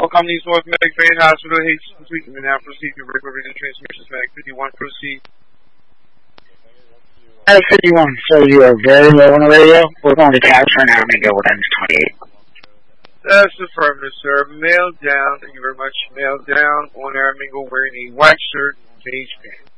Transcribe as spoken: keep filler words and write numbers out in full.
Companies North Medic Bay Hospital, H Suite, and now proceed to regular radio transmissions. Medic fifty-one, proceed. Medic fifty-one, so you are very low on the radio. We're going to tabs for now, and then go with N twenty-eight. That's affirmative, sir. Mail down, thank you very much. Mail down, on air mingle wearing a white shirt, beige pants.